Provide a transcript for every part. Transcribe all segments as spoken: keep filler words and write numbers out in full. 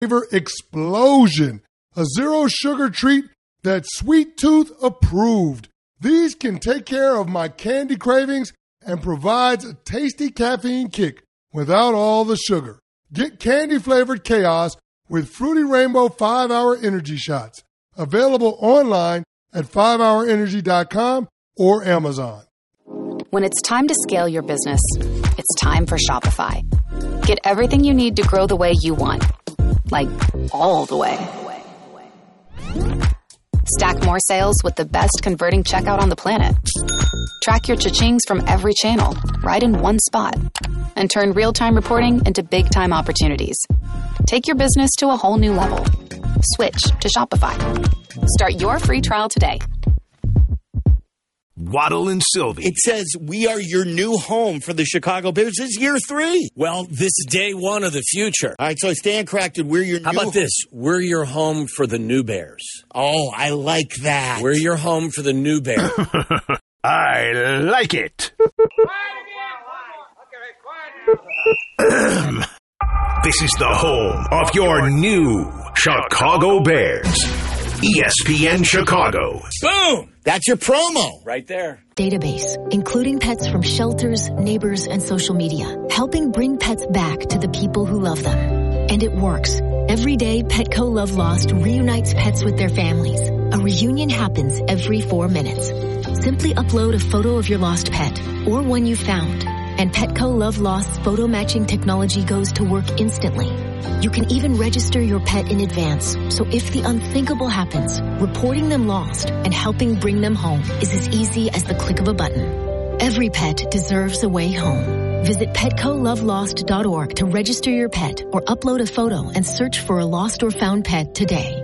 flavor explosion. A zero sugar treat that's Sweet Tooth approved. These can take care of my candy cravings and provides a tasty caffeine kick without all the sugar. Get candy-flavored chaos with Fruity Rainbow five hour Energy Shots. Available online at five hour energy dot com or Amazon. When it's time to scale your business, it's time for Shopify. Get everything you need to grow the way you want. Like, all the way. Stack more sales with the best converting checkout on the planet. Track your cha-chings from every channel, right in one spot. And turn real-time reporting into big-time opportunities. Take your business to a whole new level. Switch to Shopify. Start your free trial today. Waddle and Sylvie. It says we are your new home for the Chicago Bears. This is year three. Well, this is day one of the future. All right, so Stan corrected. We're your How new about this? We're your home for the new Bears. Oh, I like that. We're your home for the new Bears. I like it. This is the home of your new Chicago Bears. E S P N Chicago. Boom! That's your promo. Right there. Database, including pets from shelters, neighbors, and social media, helping bring pets back to the people who love them. And it works. Every day, Petco Love Lost reunites pets with their families. A reunion happens every four minutes. Simply upload a photo of your lost pet or one you found, and Petco Love Lost's photo matching technology goes to work instantly. You can even register your pet in advance, so if the unthinkable happens, reporting them lost and helping bring them home is as easy as the click of a button. Every pet deserves a way home. Visit petco love lost dot org to register your pet or upload a photo and search for a lost or found pet today.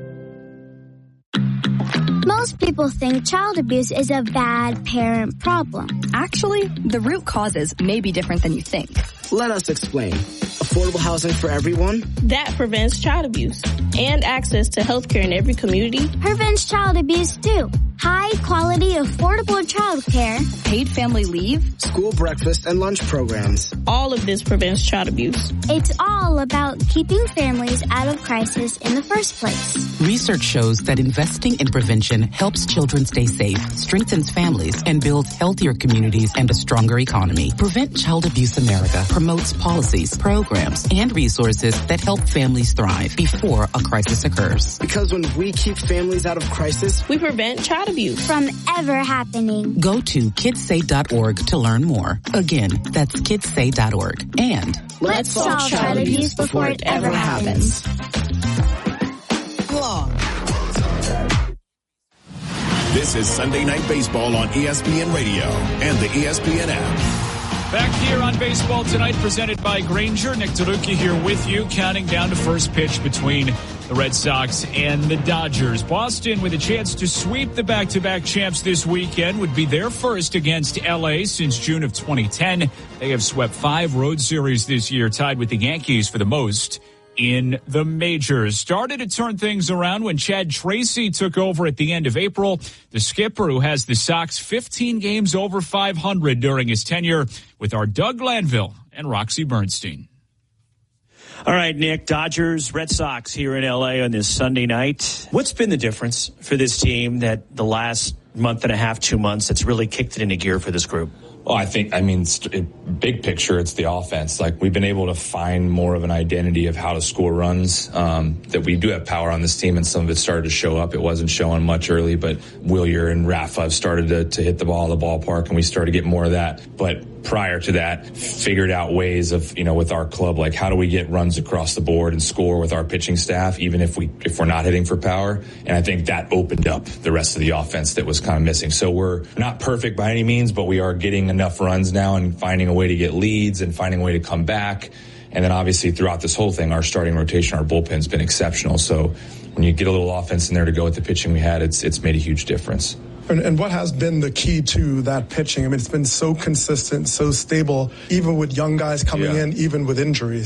Most people think child abuse is a bad parent problem. Actually, the root causes may be different than you think. Let us explain. Affordable housing for everyone? That prevents child abuse. And access to health care in every community. Prevents child abuse, too. High quality, affordable child care. Paid family leave. School breakfast and lunch programs. All of this prevents child abuse. It's all about keeping families out of crisis in the first place. Research shows that investing in prevention helps children stay safe, strengthens families, and builds healthier communities and a stronger economy. Prevent Child Abuse America promotes policies, programs, and resources that help families thrive before a crisis occurs. Because when we keep families out of crisis, we prevent child abuse from ever happening. Go to kids say dot org to learn more. Again, that's kids say dot org. And let's solve child abuse before it ever happens. This is Sunday Night Baseball on E S P N Radio and the E S P N app. Back here on Baseball Tonight, presented by Grainger. Nick Taruki here with you, counting down to first pitch between the Red Sox and the Dodgers. Boston, with a chance to sweep the back-to-back champs this weekend, would be their first against L A since June of twenty ten. They have swept five road series this year, tied with the Yankees for the most in the majors. Started to turn things around when Chad Tracy took over at the end of April. The skipper, who has the Sox fifteen games over five hundred during his tenure, with our Doug Glanville and Roxy Bernstein. All right, Nick, Dodgers, Red Sox here in L A on this Sunday night. What's been the difference for this team that the last month and a half, two months, that's really kicked it into gear for this group? Well, I think, I mean, big picture, it's the offense. Like, we've been able to find more of an identity of how to score runs, um, that we do have power on this team, and some of it started to show up. It wasn't showing much early, but Willier and Rafa have started to, to hit the ball at the ballpark, and we started to get more of that. But prior to that, figured out ways of, you know, with our club, like, how do we get runs across the board and score with our pitching staff, even if we, if we're not hitting for power? And I think that opened up the rest of the offense that was kind of missing. So we're not perfect by any means, but we are getting enough runs now and finding a way to get leads and finding a way to come back. And then obviously throughout this whole thing, our starting rotation, our bullpen's been exceptional. So when you get a little offense in there to go with the pitching we had, it's it's made a huge difference. And, and what has been the key to that pitching? I mean, it's been so consistent, so stable, even with young guys coming yeah. in, even with injuries.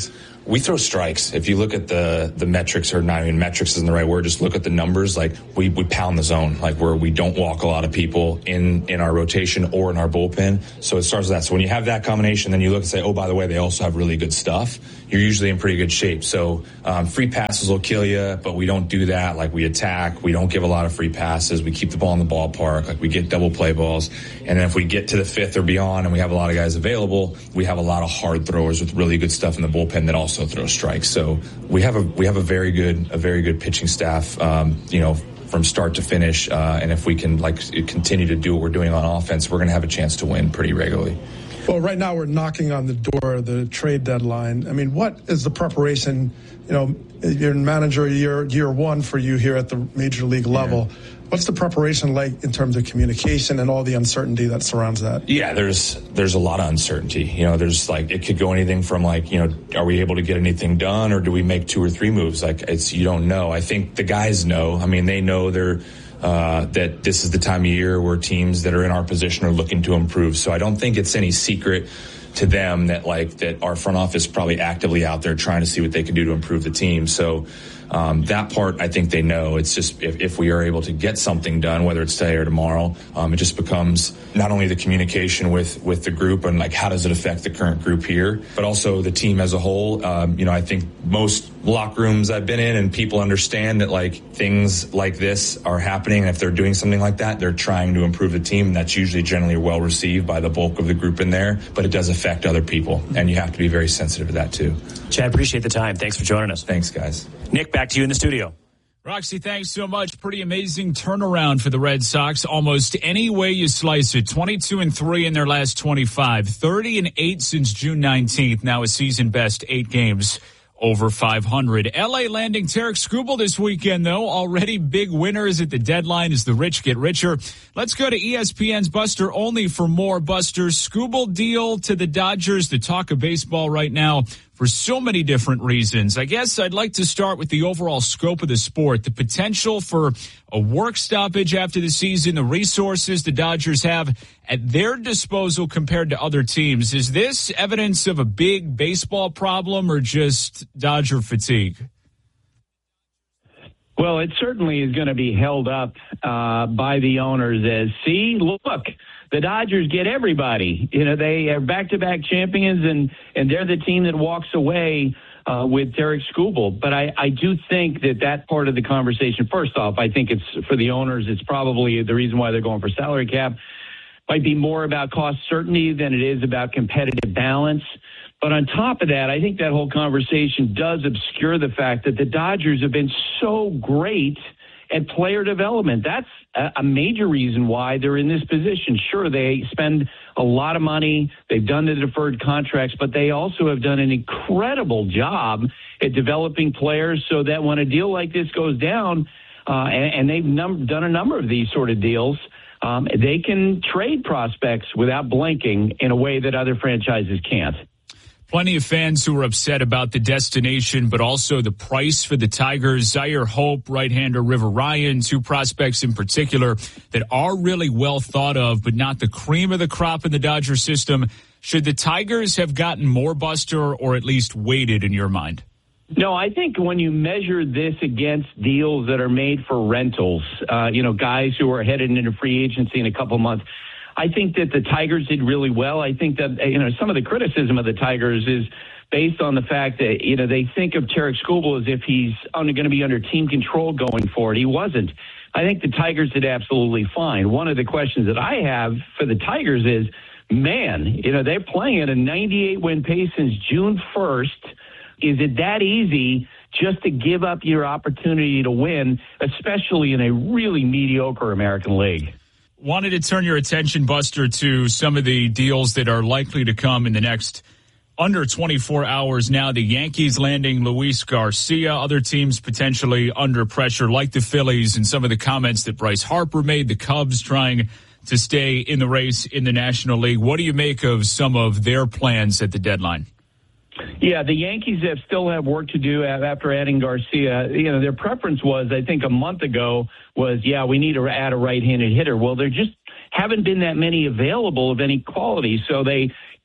we throw strikes. If you look at the the metrics, or not even metrics isn't the right word, just look at the numbers. Like we, we pound the zone, like where we don't walk a lot of people in, in our rotation or in our bullpen. So it starts with that. So when you have that combination, then you look and say, oh, by the way, they also have really good stuff. You're usually in pretty good shape. So um, free passes will kill you, but we don't do that. Like we attack. We don't give a lot of free passes. We keep the ball in the ballpark. Like we get double play balls. And then if we get to the fifth or beyond and we have a lot of guys available, we have a lot of hard throwers with really good stuff in the bullpen that also throw strikes. So we have a we have a very good a very good pitching staff. Um, you know. From start to finish, uh, and if we can like continue to do what we're doing on offense, we're going to have a chance to win pretty regularly. Well, right now we're knocking on the door of the trade deadline. I mean, what is the preparation? You know, you're manager year year one for you here at the major league level. Yeah. What's the preparation like in terms of communication and all the uncertainty that surrounds that? Yeah, there's there's a lot of uncertainty. You know, there's like it could go anything from like, you know, are we able to get anything done, or do we make two or three moves? Like it's you don't know. I think the guys know. I mean, they know they're uh, that this is the time of year where teams that are in our position are looking to improve. So I don't think it's any secret to them that like that our front office is probably actively out there trying to see what they can do to improve the team. So um, that part, I think they know. It's just if, if we are able to get something done, whether it's today or tomorrow, um, it just becomes not only the communication with, with the group and like how does it affect the current group here, but also the team as a whole. Um, you know, I think most locker rooms I've been in and people understand that like things like this are happening. And if they're doing something like that, they're trying to improve the team. And that's usually generally well received by the bulk of the group in there, but it does affect other people. And you have to be very sensitive to that too. Chad, appreciate the time. Thanks for joining us. Thanks, guys. Nick, back to you in the studio. Roxy, thanks so much. Pretty amazing turnaround for the Red Sox. Almost any way you slice it. twenty-two and three in their last twenty-five. thirty and eight since June nineteenth. Now a season best eight games over five hundred. L A landing Tarik Skubal this weekend, though. Already big winners at the deadline as the rich get richer. Let's go to E S P N's Buster Olney for more. Buster, Skubal deal to the Dodgers, the talk of baseball right now for so many different reasons. I guess I'd like to start with the overall scope of the sport, the potential for a work stoppage after the season, the resources the Dodgers have at their disposal compared to other teams. Is this evidence of a big baseball problem or just Dodger fatigue? Well, it certainly is going to be held up uh, by the owners as, see, look, the Dodgers get everybody. You know, they are back-to-back champions, and, and they're the team that walks away uh, with Tarik Skubal. But I, I do think that that part of the conversation, first off, I think it's for the owners, it's probably the reason why they're going for salary cap. Might be more about cost certainty than it is about competitive balance. But on top of that, I think that whole conversation does obscure the fact that the Dodgers have been so great at player development. That's a major reason why they're in this position. Sure, they spend a lot of money. They've done the deferred contracts, but they also have done an incredible job at developing players so that when a deal like this goes down, uh, and, and they've num- done a number of these sort of deals, um, they can trade prospects without blinking in a way that other franchises can't. Plenty of fans who are upset about the destination, but also the price for the Tigers. Zaire Hope, right-hander River Ryan, two prospects in particular that are really well thought of, but not the cream of the crop in the Dodger system. Should the Tigers have gotten more, Buster, or at least waited in your mind? No, I think when you measure this against deals that are made for rentals, uh, you know, guys who are headed into free agency in a couple months, I think that the Tigers did really well. I think that, you know, some of the criticism of the Tigers is based on the fact that, you know, they think of Tarik Skubal as if he's going to be under team control going forward. He wasn't. I think the Tigers did absolutely fine. One of the questions that I have for the Tigers is, man, you know, they're playing at a ninety-eight win pace since June first. Is it that easy just to give up your opportunity to win, especially in a really mediocre American League? Wanted to turn your attention, Buster, to some of the deals that are likely to come in the next under twenty-four hours now. The Yankees landing Luis Garcia, other teams potentially under pressure like the Phillies, and some of the comments that Bryce Harper made, the Cubs trying to stay in the race in the National League. What do you make of some of their plans at the deadline? Yeah, the Yankees have still have work to do after adding Garcia. You know, their preference was, I think a month ago, was, yeah, we need to add a right-handed hitter. Well, there just haven't been that many available of any quality, so they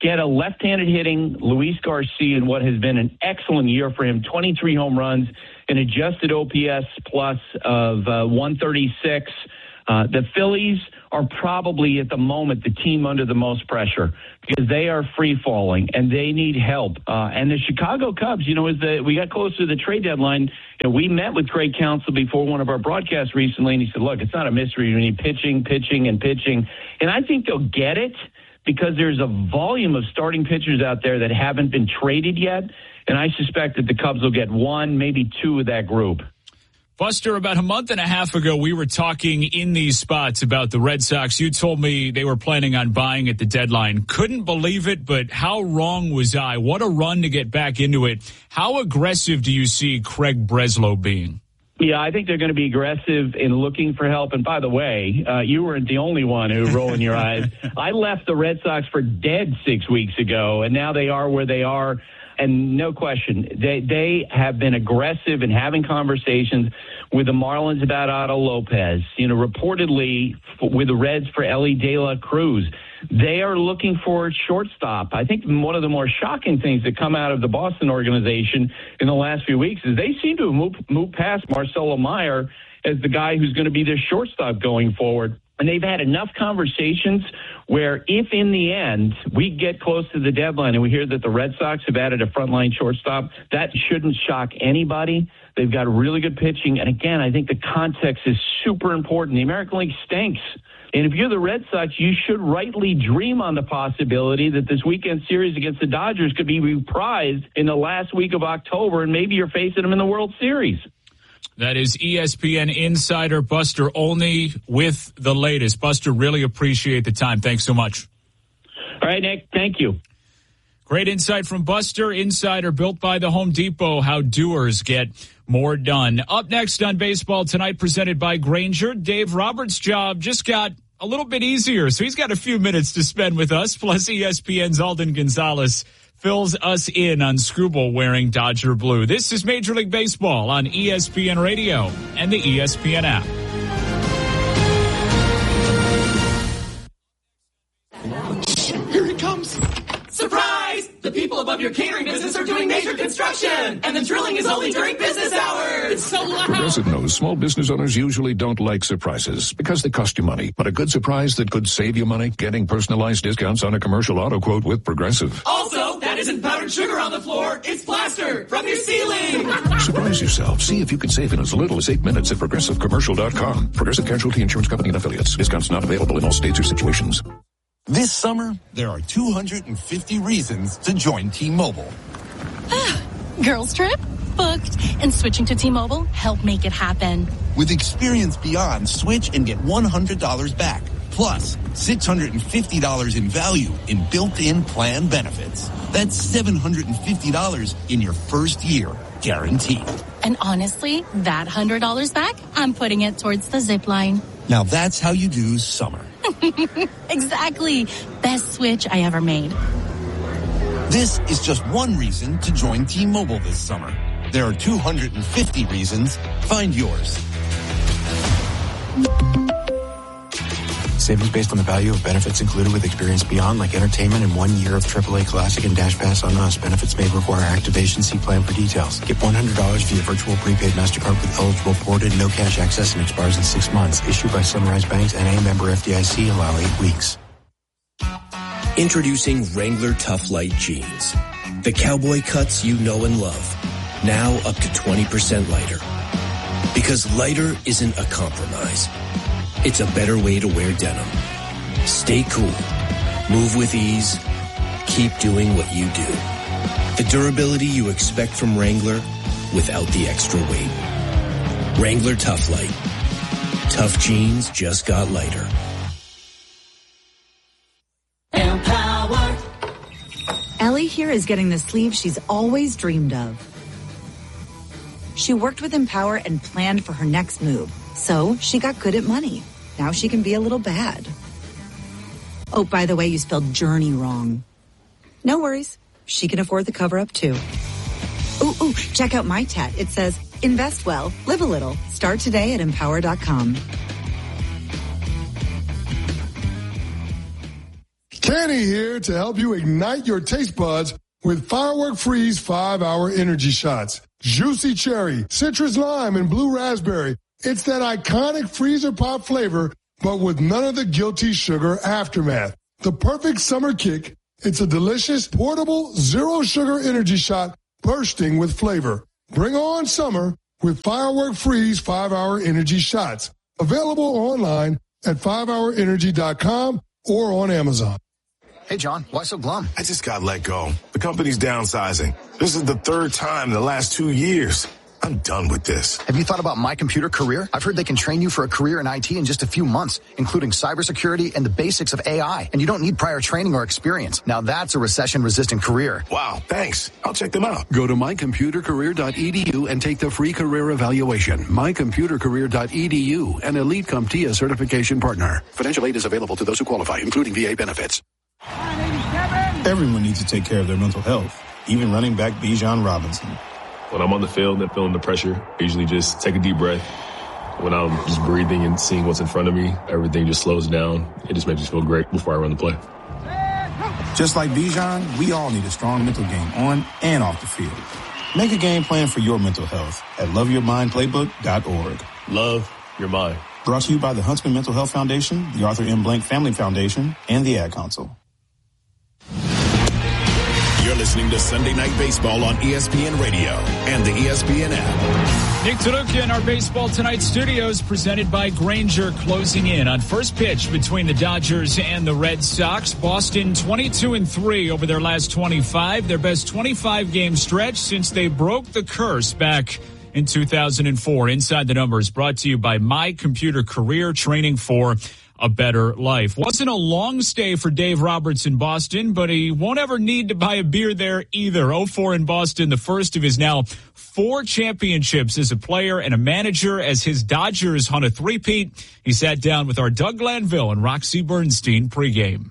get a left-handed hitting Luis Garcia in what has been an excellent year for him, twenty-three home runs, an adjusted O P S plus of uh, one thirty-six. Uh, the Phillies are probably at the moment the team under the most pressure because they are free-falling and they need help. Uh, and the Chicago Cubs, you know, as the, we got close to the trade deadline, you know, we met with Craig Counsell before one of our broadcasts recently, and he said, look, it's not a mystery. We need pitching, pitching, and pitching. And I think they'll get it because there's a volume of starting pitchers out there that haven't been traded yet, and I suspect that the Cubs will get one, maybe two of that group. Buster, about a month and a half ago, we were talking in these spots about the Red Sox. You told me they were planning on buying at the deadline. Couldn't believe it, but how wrong was I? What a run to get back into it. How aggressive do you see Craig Breslow being? Yeah, I think they're going to be aggressive in looking for help. And by the way, uh, you weren't the only one who rolled in your eyes. I left the Red Sox for dead six weeks ago, and now they are where they are. And no question, they they have been aggressive in having conversations with the Marlins about Otto Lopez. You know, reportedly with the Reds for Ellie De La Cruz. They are looking for a shortstop. I think one of the more shocking things that come out of the Boston organization in the last few weeks is they seem to have moved, moved past Marcelo Meyer as the guy who's going to be their shortstop going forward. And they've had enough conversations where if in the end we get close to the deadline and we hear that the Red Sox have added a frontline shortstop, that shouldn't shock anybody. They've got really good pitching. And again, I think the context is super important. The American League stinks. And if you're the Red Sox, you should rightly dream on the possibility that this weekend series against the Dodgers could be reprised in the last week of October, and maybe you're facing them in the World Series. That is E S P N insider Buster Olney with the latest. Buster, really appreciate the time. Thanks so much. All right, Nick. Thank you. Great insight from Buster, insider built by the Home Depot, how doers get more done. Up next on Baseball Tonight, presented by Grainger, Dave Roberts' job just got a little bit easier, so he's got a few minutes to spend with us, plus E S P N's Alden Gonzalez fills us in on Screwball wearing Dodger blue. This is Major League Baseball on E S P N Radio and the E S P N app. Here he comes. Surprise! The people above your catering business are doing major construction, and the drilling is only during business hours. It's so loud. Progressive knows small business owners usually don't like surprises because they cost you money. But a good surprise that could save you money, getting personalized discounts on a commercial auto quote with Progressive. Also, that isn't powdered sugar on the floor. It's plaster from your ceiling. Surprise yourself. See if you can save in as little as eight minutes at progressive commercial dot com. Progressive Casualty Insurance Company and Affiliates. Discounts not available in all states or situations. This summer, there are two hundred fifty reasons to join T-Mobile. Girls trip? Booked. And switching to T-Mobile helped make it happen. With Experience Beyond, switch and get one hundred dollars back. Plus, six hundred fifty dollars in value in built-in plan benefits. That's seven hundred fifty dollars in your first year, guaranteed. And honestly, that one hundred dollars back, I'm putting it towards the zip line. Now that's how you do summer. Exactly. Best switch I ever made. This is just one reason to join T-Mobile this summer. There are two hundred fifty reasons. Find yours. Savings based on the value of benefits included with Experience Beyond, like entertainment and one year of triple A Classic and Dash Pass on us. Benefits may require activation. See plan for details. Get one hundred dollars via virtual prepaid MasterCard with eligible ported, no cash access, and expires in six months. Issued by Sunrise Banks and a member F D I C. Allow eight weeks. Introducing Wrangler Tough Light Jeans. The cowboy cuts you know and love. Now up to twenty percent lighter. Because lighter isn't a compromise. It's a better way to wear denim. Stay cool. Move with ease. Keep doing what you do. The durability you expect from Wrangler without the extra weight. Wrangler Tough Light. Tough jeans just got lighter. Empower. Ellie here is getting the sleeve she's always dreamed of. She worked with Empower and planned for her next move. So she got good at money. Now she can be a little bad. Oh, by the way, you spelled journey wrong. No worries. She can afford the cover-up, too. Ooh, ooh, check out my tat. It says, invest well, live a little. Start today at empower dot com. Kenny here to help you ignite your taste buds with Firework Freeze five-hour energy shots. Juicy cherry, citrus lime, and blue raspberry. It's that iconic freezer pop flavor, but with none of the guilty sugar aftermath. The perfect summer kick. It's a delicious, portable, zero-sugar energy shot bursting with flavor. Bring on summer with Firework Freeze five-hour energy shots. Available online at five hour energy dot com or on Amazon. Hey, John, why so glum? I just got let go. The company's downsizing. This is the third time in the last two years. I'm done with this. Have you thought about My Computer Career? I've heard they can train you for a career in I T in just a few months, including cybersecurity and the basics of A I. And you don't need prior training or experience. Now that's a recession-resistant career. Wow, thanks. I'll check them out. Go to my computer career dot e d u and take the free career evaluation. my computer career dot e d u, an Elite CompTIA certification partner. Financial aid is available to those who qualify, including V A benefits. Everyone needs to take care of their mental health, even running back Bijan Robinson. When I'm on the field and feeling the pressure, I usually just take a deep breath. When I'm just breathing and seeing what's in front of me, everything just slows down. It just makes me feel great before I run the play. Just like Bijan, we all need a strong mental game on and off the field. Make a game plan for your mental health at love your mind playbook dot org. Love your mind. Brought to you by the Huntsman Mental Health Foundation, the Arthur M. Blank Family Foundation, and the Ad Council. You're listening to Sunday Night Baseball on E S P N Radio and the E S P N app. Nick Taruka in our Baseball Tonight studios, presented by Grainger, closing in on first pitch between the Dodgers and the Red Sox. Boston twenty-two and three over their last twenty-five, their best twenty-five game stretch since they broke the curse back in two thousand four. Inside the Numbers, brought to you by My Computer Career, training for a better life. Wasn't a long stay for Dave Roberts in Boston, but he won't ever need to buy a beer there either. oh four in Boston, the first of his now four championships as a player and a manager. As his Dodgers hunt a three-peat, he sat down with our Doug Glanville and Roxy Bernstein pregame.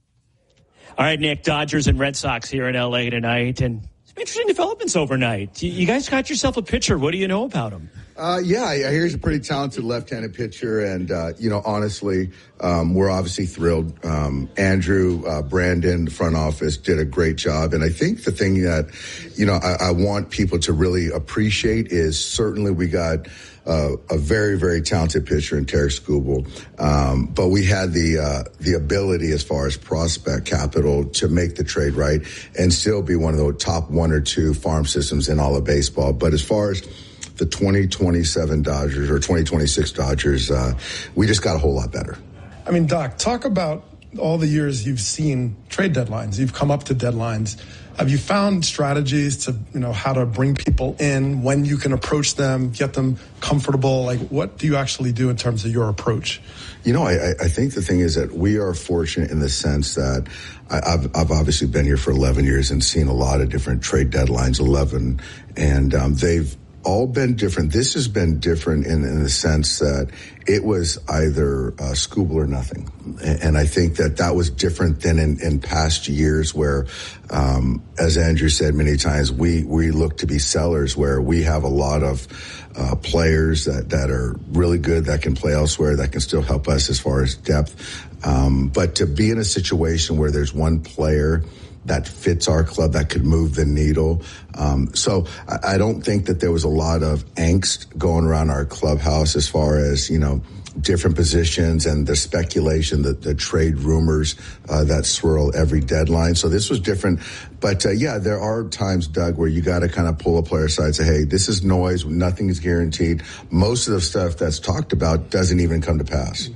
All right, Nick, Dodgers and Red Sox here in L A tonight, and some interesting developments overnight. You guys got yourself a pitcher. What do you know about him? Uh, yeah, I hear he's a pretty talented left-handed pitcher, and, uh, you know, honestly, um, we're obviously thrilled. Um, Andrew, uh, Brandon, the front office did a great job, and I think the thing that, you know, I, I want people to really appreciate is certainly we got uh, a very, very talented pitcher in Tarik Skubal, um, but we had the uh, the ability as far as prospect capital to make the trade right and still be one of the top one or two farm systems in all of baseball. But as far as the twenty twenty-seven Dodgers or twenty twenty-six Dodgers, uh, we just got a whole lot better. I mean, Doc, talk about all the years you've seen trade deadlines. You've come up to deadlines. Have you found strategies to, you know, how to bring people in, when you can approach them, get them comfortable? Like, what do you actually do in terms of your approach? You know, I, I think the thing is that we are fortunate in the sense that I, I've, I've obviously been here for eleven years and seen a lot of different trade deadlines, eleven, and um, they've all been different. This has been different in, in the sense that it was either uh, Skubal or nothing. And, and I think that that was different than in, in past years where, um, as Andrew said many times, we, we look to be sellers where we have a lot of uh, players that, that are really good, that can play elsewhere, that can still help us as far as depth. Um, but to be in a situation where there's one player that fits our club, that could move the needle. Um, so I, I don't think that there was a lot of angst going around our clubhouse as far as, you know, different positions and the speculation, the, the trade rumors uh, that swirl every deadline. So this was different. But, uh, yeah, there are times, Doug, where you got to kind of pull a player aside and say, hey, this is noise. Nothing is guaranteed. Most of the stuff that's talked about doesn't even come to pass.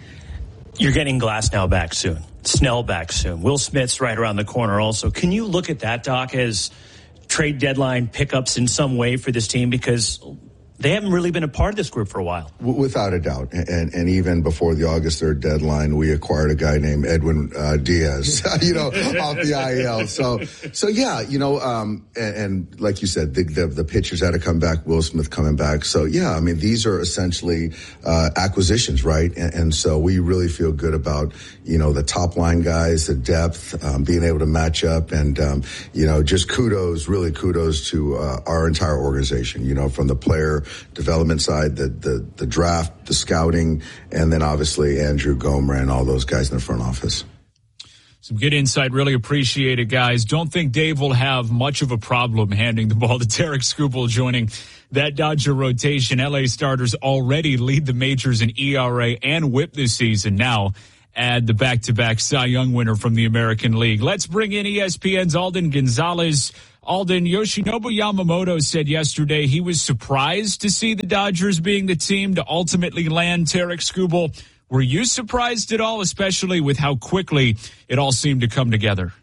You're getting Glasnow back soon. Snell back soon. Will Smith's right around the corner also. Can you look at that, Doc, as trade deadline pickups in some way for this team? Because they haven't really been a part of this group for a while. Without a doubt. And and even before the August third deadline, we acquired a guy named Edwin uh, Diaz, you know, off the I L. So, so yeah, you know, um, and, and like you said, the, the, the pitchers had to come back, Will Smith coming back. So, yeah, I mean, these are essentially uh, acquisitions, right? And, and so we really feel good about, you know, the top line guys, the depth, um, being able to match up. And, um, you know, just kudos, really kudos to uh, our entire organization, you know, from the player development side, the, the, the draft, the scouting, and then obviously Andrew Gomer and all those guys in the front office. Some good insight. Really appreciate it, guys. Don't think Dave will have much of a problem handing the ball to Tarik Skubal joining that Dodger rotation. L A starters already lead the majors in E R A and whip this season. Now add the back-to-back Cy Young winner from the American League. Let's bring in E S P N's Alden Gonzalez. Alden, Yoshinobu Yamamoto said yesterday he was surprised to see the Dodgers being the team to ultimately land Tarik Skubal. Were you surprised at all, especially with how quickly it all seemed to come together?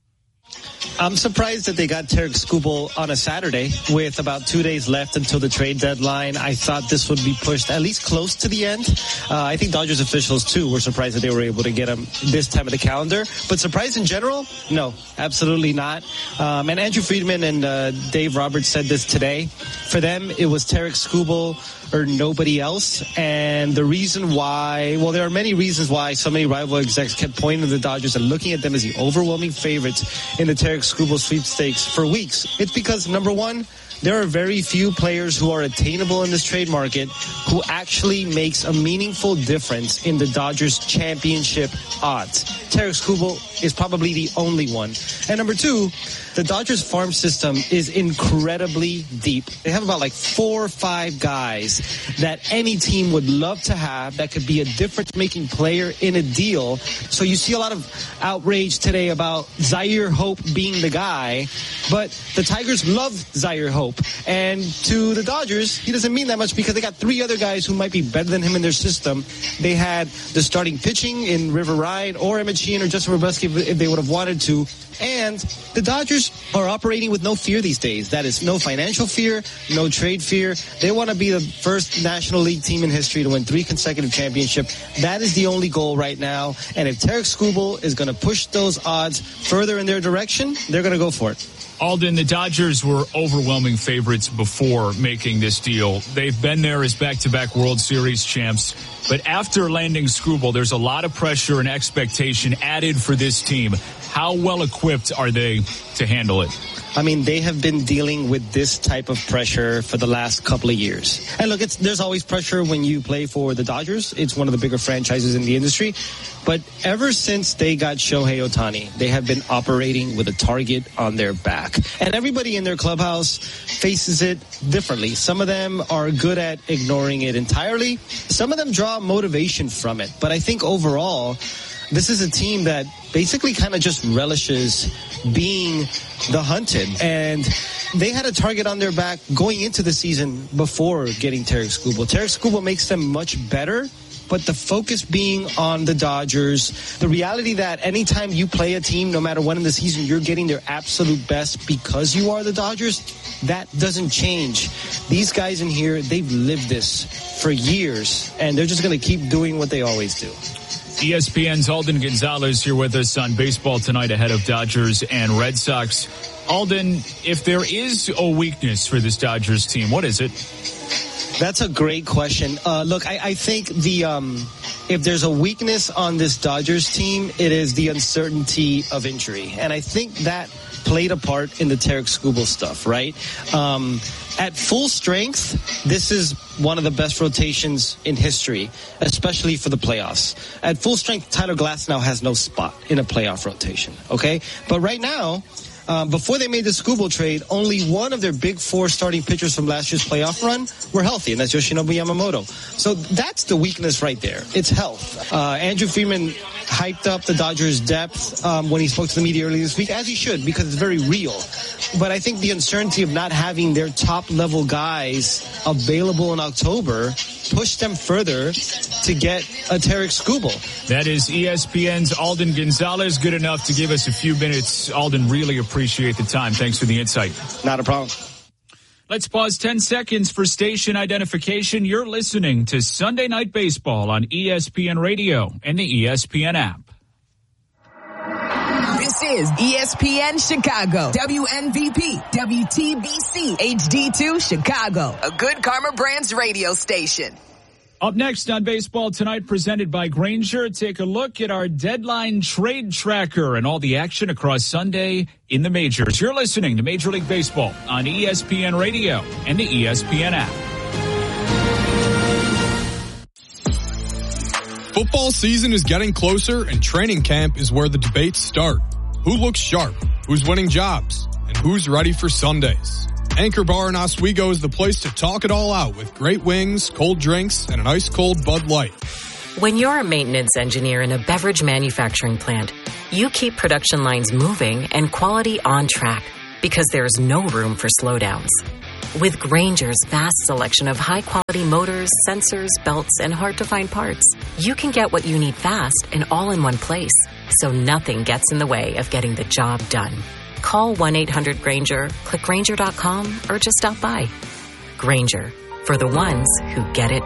I'm surprised that they got Tarik Skubal on a Saturday with about two days left until the trade deadline. I thought this would be pushed at least close to the end. Uh, I think Dodgers officials, too, were surprised that they were able to get him this time of the calendar. But surprised in general? No, absolutely not. Um, and Andrew Friedman and uh, Dave Roberts said this today. For them, it was Tarik Skubal or nobody else. And the reason why, well, there are many reasons why so many rival execs kept pointing to the Dodgers and looking at them as the overwhelming favorites in the Tarik Skubal sweepstakes for weeks. It's because, number one, there are very few players who are attainable in this trade market who actually makes a meaningful difference in the Dodgers championship odds. Tarik Skubal is probably the only one. And number two, the Dodgers farm system is incredibly deep. They have about like four or five guys that any team would love to have that could be a difference-making player in a deal. So you see a lot of outrage today about Zaire Hope being the guy, but the Tigers love Zaire Hope. And to the Dodgers, he doesn't mean that much because they got three other guys who might be better than him in their system. They had the starting pitching in River Ride or Emmett Sheehan or Justin Robleski if they would have wanted to. And the Dodgers are operating with no fear these days. That is no financial fear, no trade fear. They want to be the first National League team in history to win three consecutive championships. That is the only goal right now. And if Tarik Skubal is going to push those odds further in their direction, they're going to go for it. Alden, the Dodgers were overwhelming favorites before making this deal. They've been there as back-to-back World Series champs. But after landing Skubal, there's a lot of pressure and expectation added for this team. How well equipped are they to handle it? I mean, they have been dealing with this type of pressure for the last couple of years. And look, it's, there's always pressure when you play for the Dodgers. It's one of the bigger franchises in the industry. But ever since they got Shohei Ohtani, they have been operating with a target on their back. And everybody in their clubhouse faces it differently. Some of them are good at ignoring it entirely. Some of them draw motivation from it. But I think overall, this is a team that basically kind of just relishes being the hunted. And they had a target on their back going into the season before getting Tarik Skubal. Tarik Skubal makes them much better, but the focus being on the Dodgers, the reality that anytime you play a team, no matter when in the season, you're getting their absolute best because you are the Dodgers, that doesn't change. These guys in here, they've lived this for years, and they're just going to keep doing what they always do. E S P N's Alden Gonzalez here with us on Baseball Tonight ahead of Dodgers and Red Sox. Alden, if there is a weakness for this Dodgers team, what is it? That's a great question. Uh, look, I, I think the um, if there's a weakness on this Dodgers team, it is the uncertainty of injury. And I think that played a part in the Tarik Skubal stuff, right? Um, at full strength, this is one of the best rotations in history, especially for the playoffs. At full strength, Tyler Glasnow has no spot in a playoff rotation, okay? But right now, Um, before they made the Skubal trade, only one of their big four starting pitchers from last year's playoff run were healthy, and that's Yoshinobu Yamamoto. So that's the weakness right there. It's health. Uh, Andrew Friedman hyped up the Dodgers' depth um, when he spoke to the media earlier this week, as he should, because it's very real. But I think the uncertainty of not having their top-level guys available in October pushed them further to get a Tarik Skubal. That is E S P N's Alden Gonzalez. Good enough to give us a few minutes. Alden, really appreciate the time. Thanks for the insight. Not a problem. Let's pause ten seconds for station identification. You're listening to Sunday Night Baseball on E S P N Radio and the E S P N app. This is E S P N Chicago, W N V P, W T B C, H D two Chicago, a Good Karma Brands radio station. Up next on Baseball Tonight, presented by Grainger, take a look at our deadline trade tracker and all the action across Sunday in the majors. You're listening to Major League Baseball on E S P N Radio and the E S P N app. Football season is getting closer, and training camp is where the debates start. Who looks sharp? Who's winning jobs? And who's ready for Sundays? Anchor Bar in Oswego is the place to talk it all out with great wings, cold drinks, and an ice-cold Bud Light. When you're a maintenance engineer in a beverage manufacturing plant, you keep production lines moving and quality on track because there's no room for slowdowns. With Grainger's vast selection of high-quality motors, sensors, belts, and hard-to-find parts, you can get what you need fast and all in one place, so nothing gets in the way of getting the job done. Call one eight hundred Grainger, click Grainger dot com, or just stop by. Grainger, for the ones who get it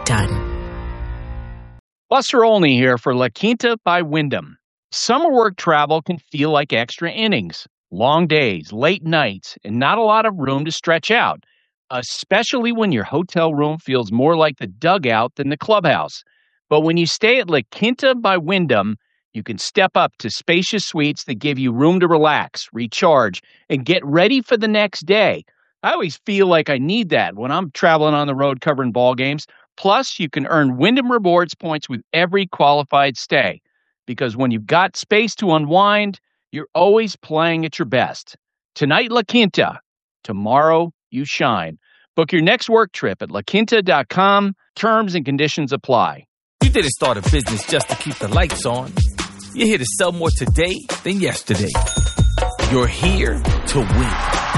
done. Buster Olney here for La Quinta by Wyndham. Summer work travel can feel like extra innings. Long days, late nights, and not a lot of room to stretch out, especially when your hotel room feels more like the dugout than the clubhouse. But when you stay at La Quinta by Wyndham, you can step up to spacious suites that give you room to relax, recharge, and get ready for the next day. I always feel like I need that when I'm traveling on the road covering ball games. Plus, you can earn Wyndham Rewards points with every qualified stay. Because when you've got space to unwind, you're always playing at your best. Tonight, La Quinta. Tomorrow, you shine. Book your next work trip at la quinta dot com. Terms and conditions apply. You didn't start a business just to keep the lights on. You're here to sell more today than yesterday. You're here to win.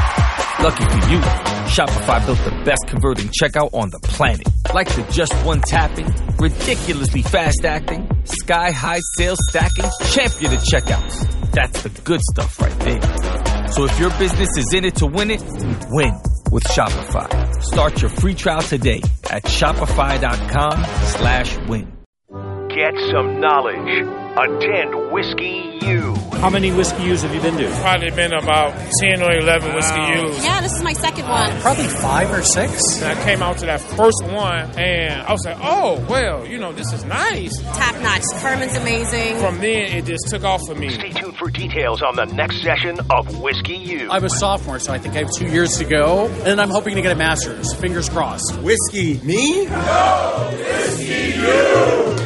Lucky for you, Shopify built the best converting checkout on the planet. Like the just one tapping, ridiculously fast acting, sky-high sales stacking, champion of checkouts. That's the good stuff right there. So if your business is in it to win it, win with Shopify. Start your free trial today at shopify.com slash win. Get some knowledge. Attend Whiskey U. How many Whiskey U's have you been to? Probably been about ten or eleven Whiskey U's. Yeah, this is my second one. Probably five or six. And I came out to that first one, and I was like, oh, well, you know, this is nice. Top notch. Carmen's amazing. From then, it just took off for me. Stay tuned for details on the next session of Whiskey U. I'm a sophomore, so I think I have two years to go, and I'm hoping to get a master's. Fingers crossed. Whiskey me? No! Whiskey you!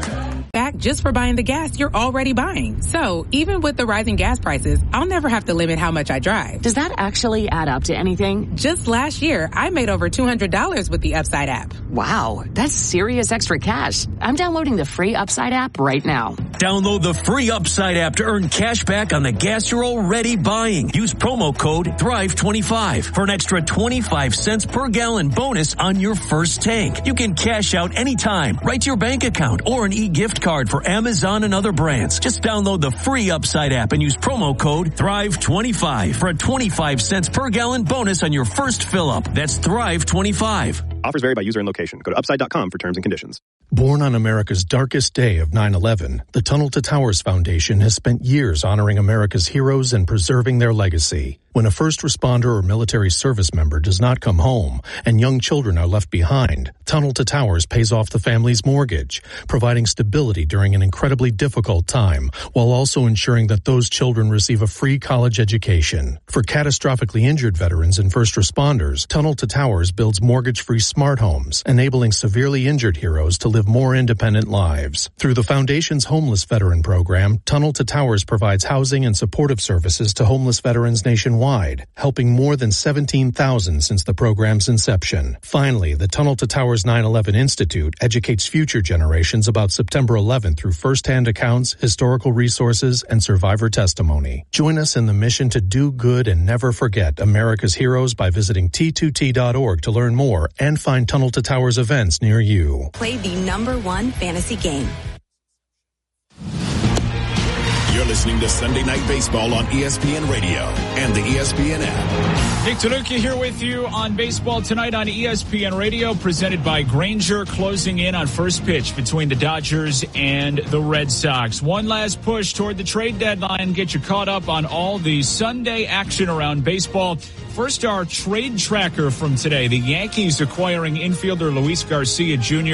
Back just for buying the gas you're already buying. So even with the rising gas prices, I'll never have to limit how much I drive. Does that actually add up to anything? Just last year, I made over two hundred dollars with the Upside app. Wow, that's serious extra cash. I'm downloading the free Upside app right now. Download the free Upside app to earn cash back on the gas you're already buying. Use promo code thrive twenty-five for an extra twenty-five cents per gallon bonus on your first tank. You can cash out anytime, right to your bank account, or an e-gift card for Amazon and other brands. Just download the free Upside app and use promo code thrive twenty-five for a twenty-five cents per gallon bonus on your first fill up. That's thrive twenty-five. Offers vary by user and location. Go to upside dot com for terms and conditions. Born on America's darkest day of nine eleven, the Tunnel to Towers Foundation has spent years honoring America's heroes and preserving their legacy. When a first responder or military service member does not come home and young children are left behind, Tunnel to Towers pays off the family's mortgage, providing stability during an incredibly difficult time, while also ensuring that those children receive a free college education. For catastrophically injured veterans and first responders, Tunnel to Towers builds mortgage-free smart homes, enabling severely injured heroes to live more independent lives. Through the Foundation's Homeless Veteran Program, Tunnel to Towers provides housing and supportive services to homeless veterans nationwide, helping more than seventeen thousand since the program's inception. Finally, the Tunnel to Towers nine eleven Institute educates future generations about September eleventh through first-hand accounts, historical resources, and survivor testimony. Join us in the mission to do good and never forget America's heroes by visiting T two T dot org to learn more and find Tunnel to Towers events near you. Play the number one fantasy game. You're listening to Sunday Night Baseball on E S P N Radio and the E S P N app. Nick Tanuki here with you on Baseball Tonight on E S P N Radio, presented by Grainger, closing in on first pitch between the Dodgers and the Red Sox. One last push toward the trade deadline. Get you caught up on all the Sunday action around baseball. First, our trade tracker from today. The Yankees acquiring infielder Luis Garcia Junior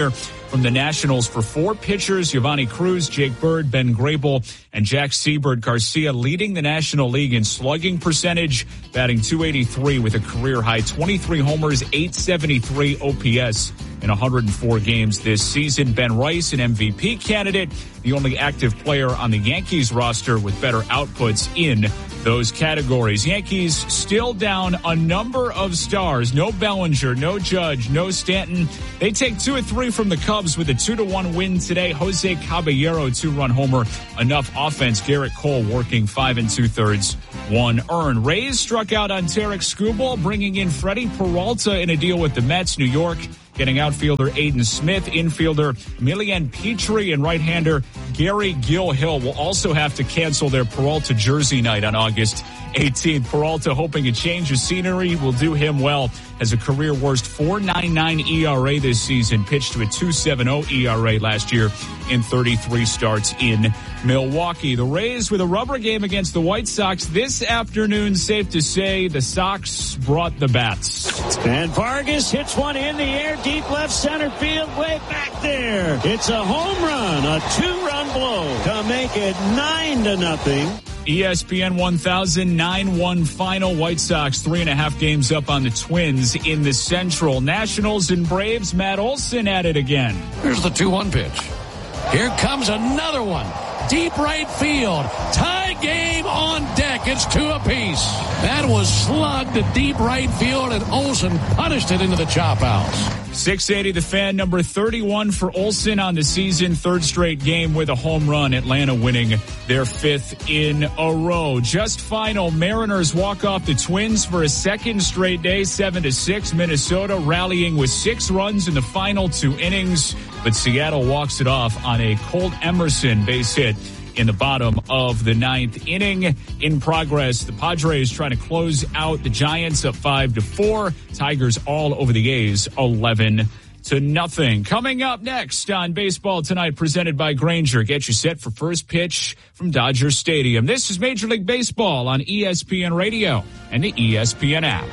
from the Nationals for four pitchers: Giovanni Cruz, Jake Bird, Ben Grable, and Jack Seabird. Garcia leading the National League in slugging percentage, batting two eighty-three with a career-high twenty-three homers, eight seventy-three O P S in one hundred four games this season. Ben Rice, an M V P candidate, the only active player on the Yankees roster with better outputs in those categories. Yankees still down a number of stars. No Bellinger, no Judge, no Stanton. They take two or three from the Cubs with a two to one win today. Jose Caballero, two-run homer. Enough offense. Garrett Cole working five and two-thirds, one earned. Rays struck out on Tarek Skubal, bringing in Freddie Peralta in a deal with the Mets. New York getting outfielder Aiden Smith, infielder Emilian Petrie, and right-hander Gary Gilhill will also have to cancel their Peralta jersey night on August eighteenth. Peralta, hoping a change of scenery will do him well, has a career worst four point nine nine E R A this season, pitched to a two point seven oh E R A last year in thirty-three starts in Milwaukee. The Rays with a rubber game against the White Sox this afternoon. Safe to say the Sox brought the bats. And Vargas hits one in the air, deep left center field, way back there. It's a home run, a two-run blow to make it nine to nothing. E S P N one thousand nine one final. White Sox three and a half games up on the Twins in the Central. Nationals and Braves. Matt Olson at it again. Here's the two one pitch. Here comes another one. Deep right field. Tie game on deck. It's two apiece. That was slugged to deep right field, and Olson punished it into the chop outs. six eighty The Fan, number thirty-one for Olson on the season. Third straight game with a home run. Atlanta winning their fifth in a row. Just final. Mariners walk off the Twins for a second straight day, seven to six. Minnesota rallying with six runs in the final two innings, but Seattle walks it off on a Colt Emerson base hit in the bottom of the ninth inning. In progress, the Padres trying to close out the Giants up five to four. Tigers all over the A's, eleven to nothing. Coming up next on Baseball Tonight, presented by Grainger. Get you set for first pitch from Dodger Stadium. This is Major League Baseball on E S P N Radio and the E S P N app.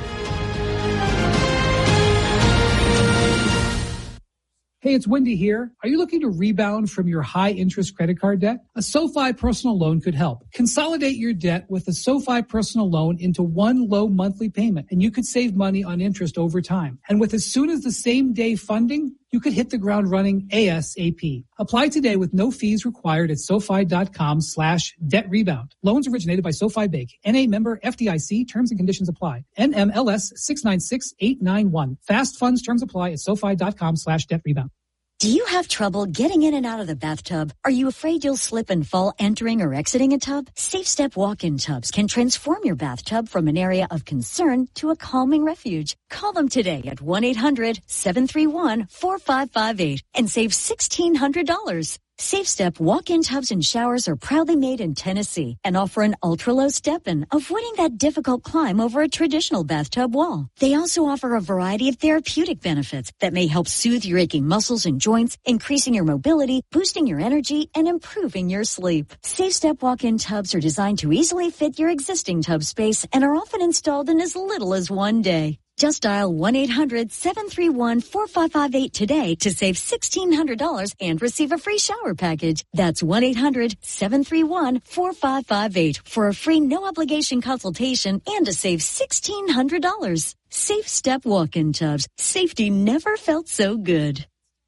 Hey, it's Wendy here. Are you looking to rebound from your high-interest credit card debt? A SoFi personal loan could help. Consolidate your debt with a SoFi personal loan into one low monthly payment, and you could save money on interest over time. And with as soon as the same day funding, you could hit the ground running ASAP. Apply today with no fees required at SoFi.com slash debt rebound. Loans originated by SoFi Bank. N A member F D I C. Terms and conditions apply. N M L S six nine six eight nine one. Fast funds terms apply at SoFi.com slash debt rebound. Do you have trouble getting in and out of the bathtub? Are you afraid you'll slip and fall entering or exiting a tub? Safe Step walk-in tubs can transform your bathtub from an area of concern to a calming refuge. Call them today at one eight hundred seven three one four five five eight and save sixteen hundred dollars. Safe Step walk-in tubs and showers are proudly made in Tennessee and offer an ultra-low step-in, avoiding that difficult climb over a traditional bathtub wall. They also offer a variety of therapeutic benefits that may help soothe your aching muscles and joints, increasing your mobility, boosting your energy, and improving your sleep. Safe Step walk-in tubs are designed to easily fit your existing tub space and are often installed in as little as one day. Just dial one eight hundred seven three one four five five eight today to save sixteen hundred dollars and receive a free shower package. That's one eight hundred seven three one four five five eight for a free no-obligation consultation and to save sixteen hundred dollars. Safe Step walk-in tubs. Safety never felt so good.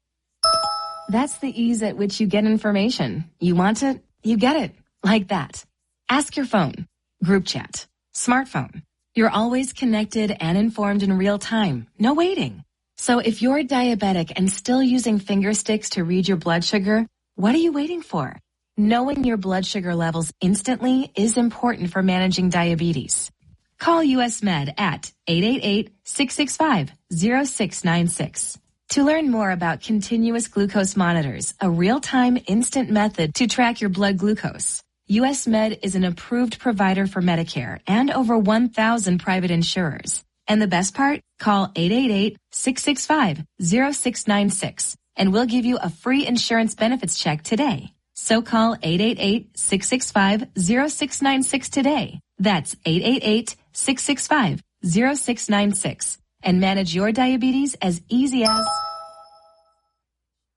That's the ease at which you get information. You want it, you get it. Like that. Ask your phone. Group chat. Smartphone. You're always connected and informed in real time. No waiting. So if you're diabetic and still using finger sticks to read your blood sugar, what are you waiting for? Knowing your blood sugar levels instantly is important for managing diabetes. Call U S Med at eight eight eight, six six five, zero six nine six. To learn more about continuous glucose monitors, a real-time instant method to track your blood glucose, U S Med is an approved provider for Medicare and over one thousand private insurers. And the best part? Call eight eight eight, six six five, zero six nine six and we'll give you a free insurance benefits check today. So call eight eight eight, six six five, zero six nine six today. That's eight eight eight, six six five, zero six nine six and manage your diabetes as easy as...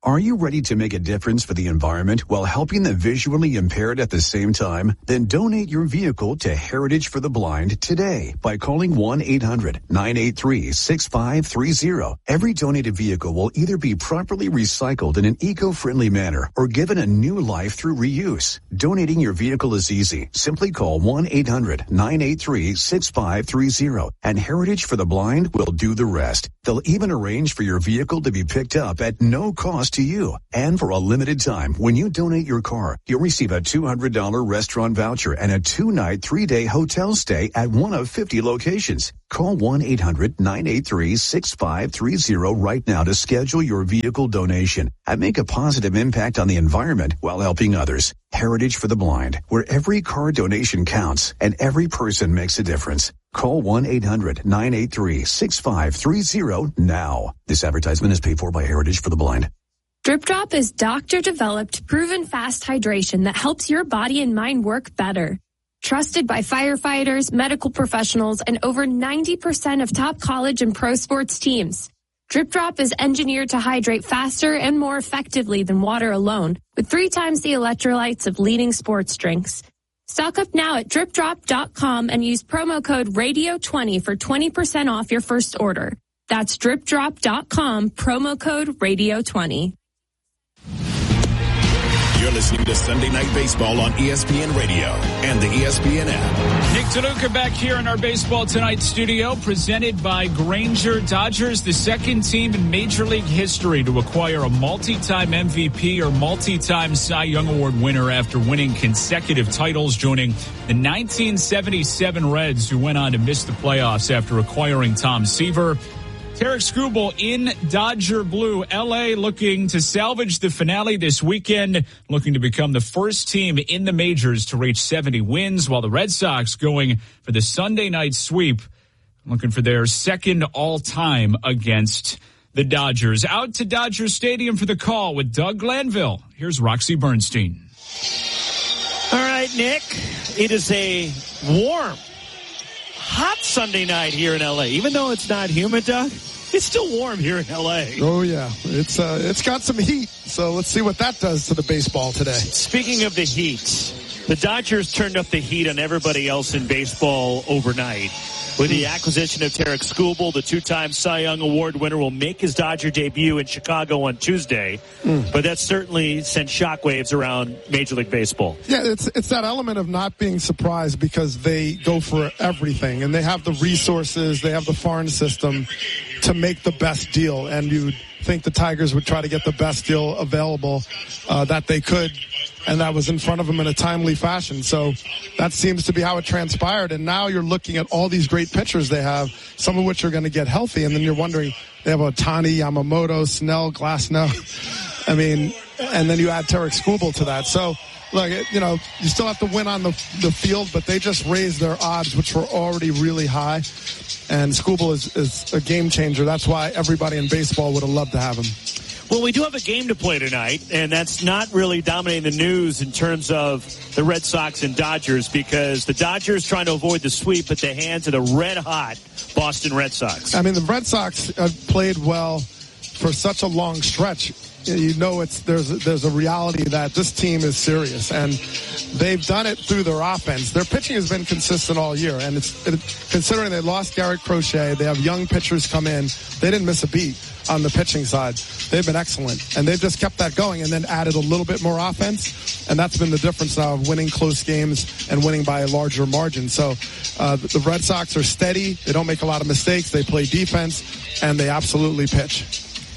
Are you ready to make a difference for the environment while helping the visually impaired at the same time? Then donate your vehicle to Heritage for the Blind today by calling one eight hundred nine eight three six five three zero. Every donated vehicle will either be properly recycled in an eco-friendly manner or given a new life through reuse. Donating your vehicle is easy. Simply call one eight hundred nine eight three six five three zero and Heritage for the Blind will do the rest. They'll even arrange for your vehicle to be picked up at no cost to you. And for a limited time, when you donate your car, you'll receive a two hundred dollars restaurant voucher and a two-night, three-day hotel stay at one of fifty locations. Call one eight hundred nine eight three six five three zero right now to schedule your vehicle donation and make a positive impact on the environment while helping others. Heritage for the Blind, where every car donation counts and every person makes a difference. Call one eight hundred nine eight three six five three zero now. This advertisement is paid for by Heritage for the Blind. Drip Drop is doctor-developed, proven fast hydration that helps your body and mind work better. Trusted by firefighters, medical professionals, and over ninety percent of top college and pro sports teams. Drip Drop is engineered to hydrate faster and more effectively than water alone, with three times the electrolytes of leading sports drinks. Stock up now at drip drop dot com and use promo code radio twenty for twenty percent off your first order. That's drip drop dot com, promo code radio twenty. You're listening to Sunday Night Baseball on E S P N Radio and the E S P N app. Nick DeLuca back here in our Baseball Tonight studio, presented by Grainger. Dodgers, the second team in Major League history to acquire a multi-time M V P or multi-time Cy Young Award winner after winning consecutive titles, joining the nineteen seventy-seven Reds, who went on to miss the playoffs after acquiring Tom Seaver. Tarik Skubal in Dodger blue. L A looking to salvage the finale this weekend, looking to become the first team in the majors to reach seventy wins, while the Red Sox going for the Sunday night sweep, looking for their second all-time against the Dodgers. Out to Dodger Stadium for the call with Doug Glanville. Here's Roxy Bernstein. All right, Nick, it is a warm, hot Sunday night here in L A. Even though it's not humid, Doug, it's still warm here in L A. Oh, yeah. It's uh, it's got some heat, so let's see what that does to the baseball today. Speaking of the heat, the Dodgers turned up the heat on everybody else in baseball overnight. With the acquisition of Tarik Skubal, the two-time Cy Young Award winner will make his Dodger debut in Chicago on Tuesday. Mm. But that certainly sent shockwaves around Major League Baseball. Yeah, it's it's that element of not being surprised because they go for everything. And they have the resources, they have the farm system to make the best deal. And you'd think the Tigers would try to get the best deal available uh, that they could. And that was in front of them in a timely fashion. So that seems to be how it transpired. And now you're looking at all these great pitchers they have, some of which are going to get healthy. And then you're wondering, they have Ohtani, Yamamoto, Snell, Glasnow. I mean, and then you add Tarik Skubal to that. So, look, you know, you still have to win on the, the field, but they just raised their odds, which were already really high. And Skubal is, is a game changer. That's why everybody in baseball would have loved to have him. Well, we do have a game to play tonight, and that's not really dominating the news in terms of the Red Sox and Dodgers, because the Dodgers trying to avoid the sweep at the hands of the red-hot Boston Red Sox. I mean, the Red Sox have played well for such a long stretch. You know, it's there's there's a reality that this team is serious, and they've done it through their offense. Their pitching has been consistent all year, and it's it, considering they lost Garrett Crochet, they have young pitchers come in. They didn't miss a beat on the pitching side. They've been excellent, and they've just kept that going and then added a little bit more offense, and that's been the difference now of winning close games and winning by a larger margin. So uh, the Red Sox are steady. They don't make a lot of mistakes. They play defense, and they absolutely pitch.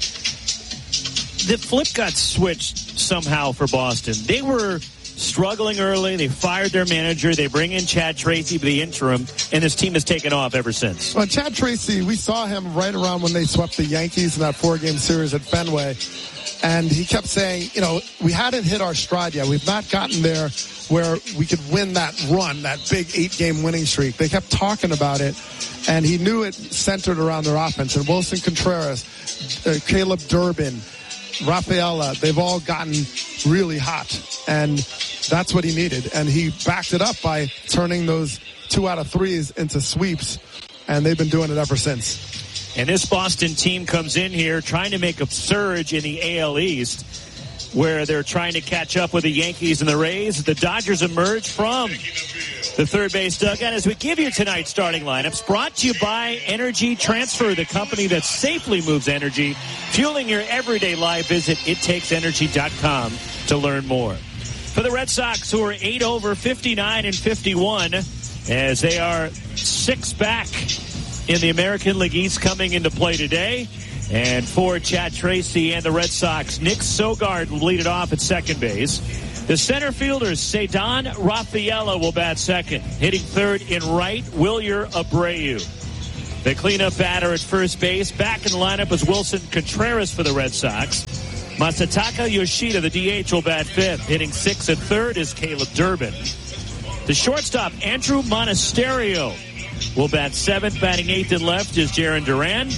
The flip got switched somehow for Boston. They were struggling early. They fired their manager. They bring in Chad Tracy for the interim, and this team has taken off ever since. Well, Chad Tracy, we saw him right around when they swept the Yankees in that four-game series at Fenway, and he kept saying, you know, we hadn't hit our stride yet. We've not gotten there where we could win that run, that big eight-game winning streak. They kept talking about it, and he knew it centered around their offense. And Wilson Contreras, uh, Caleb Durbin, Rafaela, they've all gotten really hot, and that's what he needed. And he backed it up by turning those two out of threes into sweeps, and they've been doing it ever since. And this Boston team comes in here trying to make a surge in the A L East, where they're trying to catch up with the Yankees and the Rays. The Dodgers emerge from the third base dugout as we give you tonight's starting lineups, brought to you by Energy Transfer, the company that safely moves energy, fueling your everyday life. Visit it takes energy dot com to learn more. For the Red Sox, who are eight over, fifty-nine and fifty-one, as they are six back in the American League East coming into play today. And for Chad Tracy and the Red Sox, Nick Sogard will lead it off at second base. The center fielders, Ceddanne Rafaela will bat second. Hitting third in right, Wilyer Abreu. The cleanup batter at first base. Back in the lineup is Wilson Contreras for the Red Sox. Masataka Yoshida, the D H, will bat fifth. Hitting sixth and third is Caleb Durbin. The shortstop, Andrew Monasterio, will bat seventh. Batting eighth and left is Jarren Duran.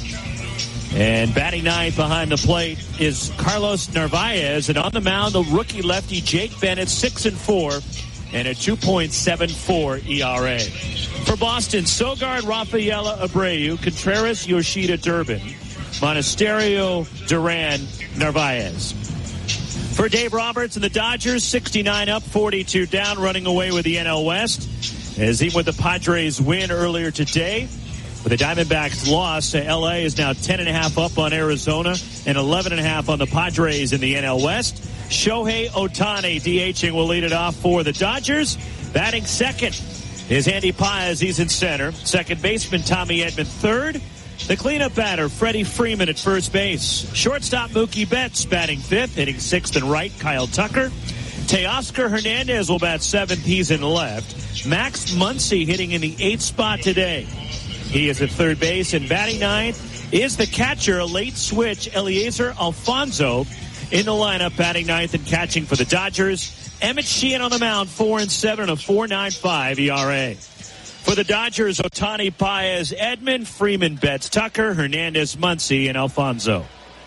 And batting ninth behind the plate is Carlos Narvaez. And on the mound, the rookie lefty Jake Bennett, six and four, and a two point seven four E R A. For Boston, Sogard, Rafaela, Abreu, Contreras, Yoshida, Durbin, Monasterio, Duran, Narvaez. For Dave Roberts and the Dodgers, sixty-nine up, forty-two down, running away with the N L West. As even with the Padres win earlier today, with the Diamondbacks loss, L A is now ten and a half up on Arizona and eleven and a half on the Padres in the N L West. Shohei Ohtani DHing will lead it off for the Dodgers. Batting second is Andy Paez. He's in center. Second baseman Tommy Edman third. The cleanup batter Freddie Freeman at first base. Shortstop Mookie Betts batting fifth, hitting sixth and right Kyle Tucker. Teoscar Hernandez will bat seventh. He's in left. Max Muncy hitting in the eighth spot today. He is at third base, and batting ninth is the catcher, a late switch, Eliezer Alfonso, in the lineup, batting ninth and catching for the Dodgers. Emmett Sheehan on the mound, four and seven, a four point nine five E R A. For the Dodgers, Ohtani, Paez, Edman, Freeman, Betts, Tucker, Hernandez, Muncy, and Alfonso.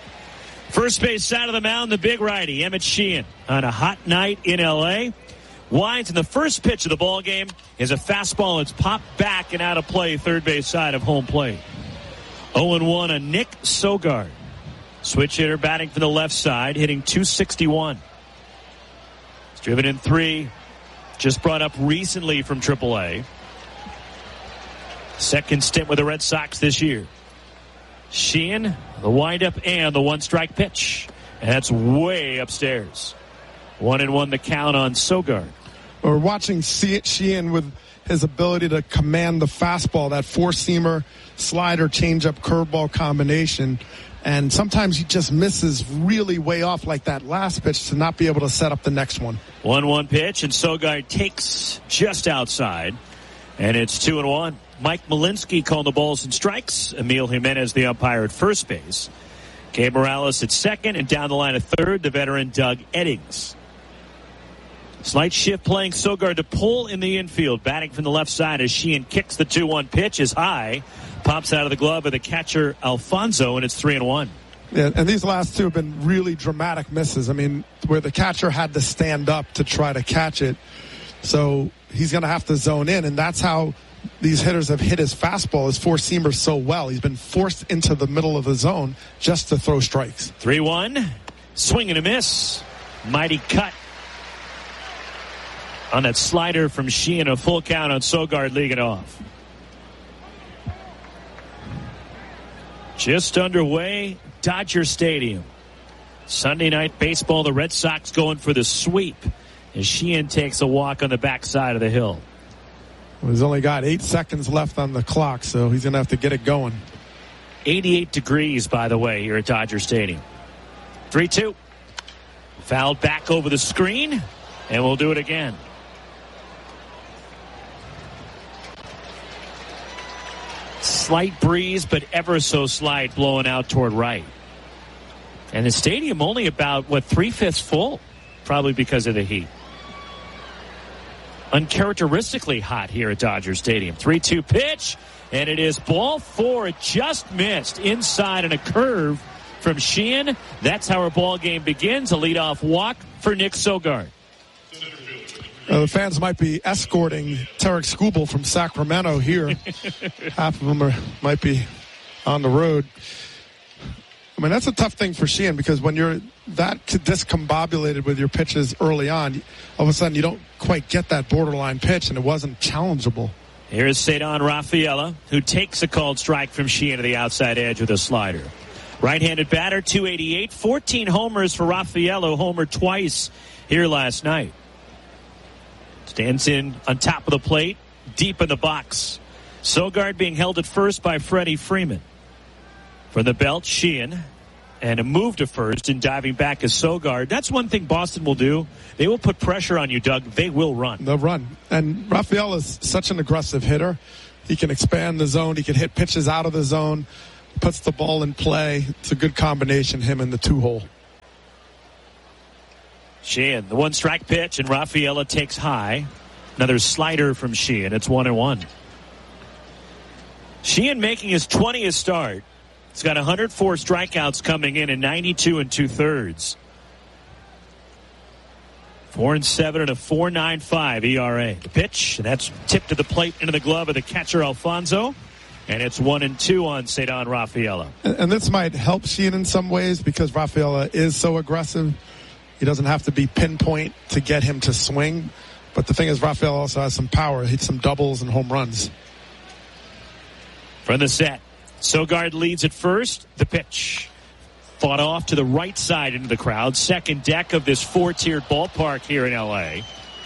First base side of the mound, the big righty, Emmett Sheehan, on a hot night in L A. Winds in the first pitch of the ball game is a fastball. It's popped back and out of play, third base side of home plate. oh and one on Nick Sogard. Switch hitter batting from the left side, hitting two sixty-one. He's driven in three. Just brought up recently from triple A. Second stint with the Red Sox this year. Sheehan, the windup and the one-strike pitch. And that's way upstairs. One and one the count on Sogard. We're watching Sheehan with his ability to command the fastball, that four-seamer, slider, changeup, curveball combination. And sometimes he just misses really way off like that last pitch to not be able to set up the next one. one one pitch, and Sogard takes just outside. And it's two and one. Mike Malinsky calling the balls and strikes. Emil Jimenez, the umpire, at first base. Gabe Morales at second, and down the line at third, the veteran Doug Eddings. Slight shift playing Sogard to pull in the infield. Batting from the left side as Sheehan kicks the two one pitch is high. Pops out of the glove of the catcher Alfonso, and it's three and one. Yeah, and these last two have been really dramatic misses. I mean, where the catcher had to stand up to try to catch it. So he's going to have to zone in, and that's how these hitters have hit his fastball, his four-seamer, so well. He's been forced into the middle of the zone just to throw strikes. three one. Swing and a miss. Mighty cut on that slider from Sheehan. A full count on Sogard leading it off. Just underway, Dodger Stadium. Sunday night baseball, the Red Sox going for the sweep as Sheehan takes a walk on the backside of the hill. Well, he's only got eight seconds left on the clock, so he's going to have to get it going. eighty-eight degrees, by the way, here at Dodger Stadium. three two. Fouled back over the screen, and we'll do it again. Slight breeze, but ever so slight, blowing out toward right. And the stadium only about, what, three-fifths full, probably because of the heat. Uncharacteristically hot here at Dodger Stadium. three two pitch, and it is ball four. It just missed inside and a curve from Sheehan. That's how our ball game begins. A leadoff walk for Nick Sogard. Uh, the fans might be escorting Tarik Skubal from Sacramento here. Half of them are, might be on the road. I mean, that's a tough thing for Sheehan because when you're that discombobulated with your pitches early on, all of a sudden you don't quite get that borderline pitch, and it wasn't challengeable. Here's Ceddanne Rafaela, who takes a called strike from Sheehan to the outside edge with a slider. Right-handed batter, two eighty-eight, fourteen homers for Rafaela, homered twice here last night. Stands in on top of the plate, deep in the box. Sogard being held at first by Freddie Freeman. From the belt, Sheehan, and a move to first and diving back is Sogard. That's one thing Boston will do. They will put pressure on you, Doug. They will run. They'll run. And Rafael is such an aggressive hitter. He can expand the zone. He can hit pitches out of the zone. Puts the ball in play. It's a good combination, him and the two-hole. Sheehan, the one-strike pitch, and Rafaela takes high. Another slider from Sheehan. It's one and one. Sheehan making his twentieth start. He's got one hundred four strikeouts coming in and ninety-two and two-thirds. Four and seven and a four point nine five E R A. The pitch, and that's tipped to the plate into the glove of the catcher Alfonso. And it's one and two on Ceddanne Rafaela. And, and this might help Sheehan in some ways because Rafaela is so aggressive. He doesn't have to be pinpoint to get him to swing. But the thing is, Rafaela also has some power. Hits some doubles and home runs. From the set, Sogard leads at first. The pitch fought off to the right side into the crowd. Second deck of this four-tiered ballpark here in L A.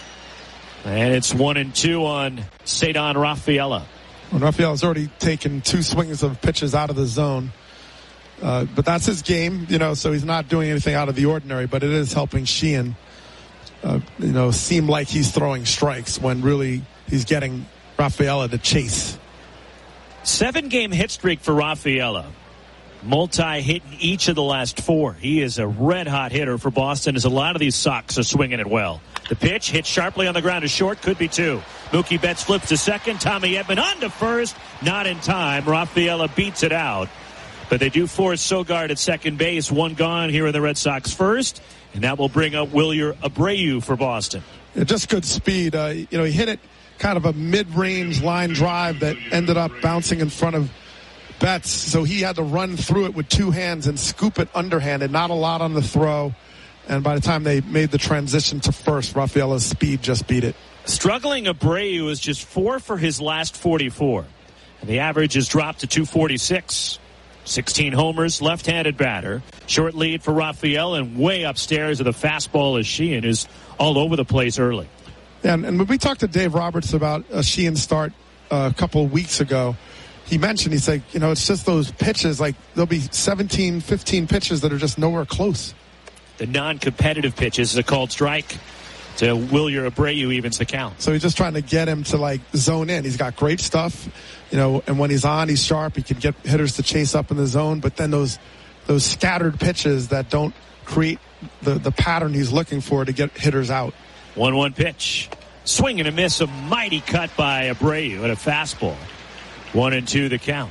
And it's one and two on Ceddanne Rafaela. Well, Rafaela's already taken two swings of pitches out of the zone. Uh, but that's his game, you know, so he's not doing anything out of the ordinary, but it is helping Sheehan, uh, you know, seem like he's throwing strikes when really he's getting Rafaela to chase. Seven-game hit streak for Rafaela. Multi-hit in each of the last four. He is a red-hot hitter for Boston as a lot of these Sox are swinging it well. The pitch hit sharply on the ground to short, could be two. Mookie Betts flips to second. Tommy Edman on to first. Not in time. Rafaela beats it out. But they do force Sogard at second base. One gone here in the Red Sox first. And that will bring up Wilyer Abreu for Boston. Yeah, just good speed. Uh, you know, he hit it kind of a mid-range line drive that ended up bouncing in front of Betts. So he had to run through it with two hands and scoop it underhanded. Not a lot on the throw. And by the time they made the transition to first, Rafaela's speed just beat it. Struggling Abreu is just four for his last forty-four. And the average has dropped to two forty-six. sixteen homers, left-handed batter. Short lead for Rafael, and way upstairs of the fastball as Sheehan is all over the place early. And, and when we talked to Dave Roberts about a Sheehan start uh, a couple of weeks ago, he mentioned, he's like, you know, it's just those pitches, like there'll be seventeen, fifteen pitches that are just nowhere close. The non-competitive pitches is a called strike to Wilyer Abreu, evens the count. So he's just trying to get him to like zone in. He's got great stuff, you know, and when he's on, he's sharp. He can get hitters to chase up in the zone, but then those those scattered pitches that don't create the, the pattern he's looking for to get hitters out. one one pitch. Swing and a miss, a mighty cut by Abreu at a fastball. One and two the count.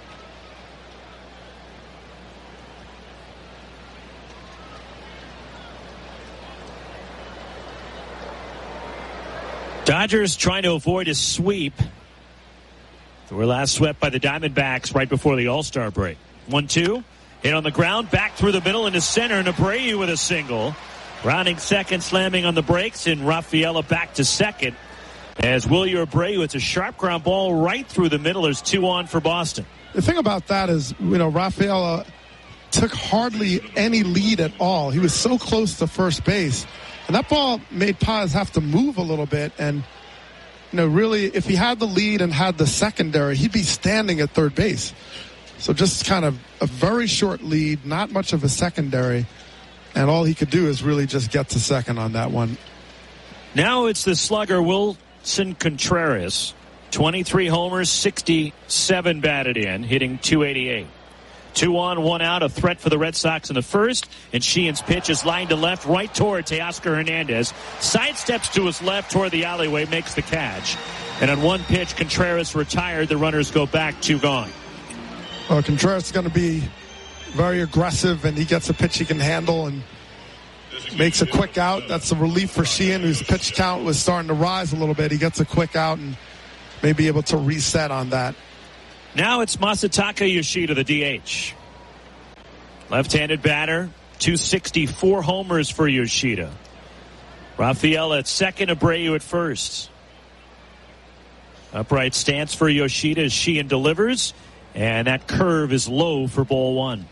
Dodgers trying to avoid a sweep. They were last swept by the Diamondbacks right before the All-Star break. one two. Hit on the ground, back through the middle into center, and Abreu with a single. Rounding second, slamming on the brakes, and Rafaela back to second. As Wilyer Abreu, it's a sharp ground ball right through the middle. There's two on for Boston. The thing about that is, you know, Rafaela took hardly any lead at all. He was so close to first base. And that ball made Paz have to move a little bit. And, you know, really, if he had the lead and had the secondary, he'd be standing at third base. So just kind of a very short lead, not much of a secondary. And all he could do is really just get to second on that one. Now it's the slugger Wilson Contreras. twenty-three homers, sixty-seven batted in, hitting two eighty-eight. Two on, one out, a threat for the Red Sox in the first, and Sheehan's pitch is lined to left, right toward Teoscar Hernandez. Sidesteps to his left toward the alleyway, makes the catch. And on one pitch, Contreras retired. The runners go back, two gone. Well, Contreras is going to be very aggressive, and he gets a pitch he can handle and makes a quick out. That's a relief for Sheehan, whose pitch count was starting to rise a little bit. He gets a quick out and may be able to reset on that. Now it's Masataka Yoshida, the D H. Left-handed batter, two sixty-four homers for Yoshida. Rafael at second, Abreu at first. Upright stance for Yoshida as Sheehan delivers, and that curve is low for ball one.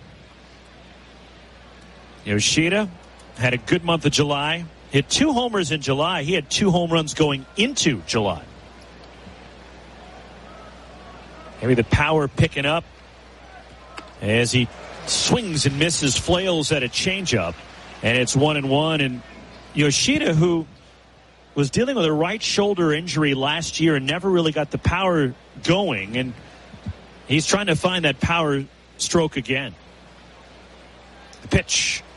Yoshida had a good month of July. Hit two homers in July. He had two home runs going into July. Maybe the power picking up as he swings and misses, flails at a changeup, and it's one and one. And Yoshida, who was dealing with a right shoulder injury last year and never really got the power going, and he's trying to find that power stroke again. The pitch